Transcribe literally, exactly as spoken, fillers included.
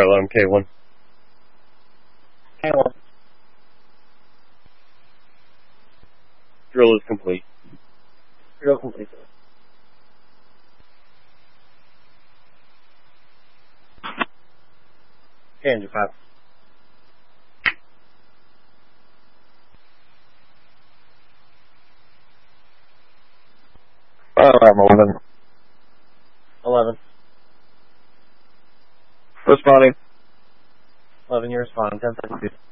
Fire alarm K one. K one. Drill is complete. Drill complete. Engine five. Fire alarm eleven. eleven. Responding. eleven, you're responding. ten thirty-two.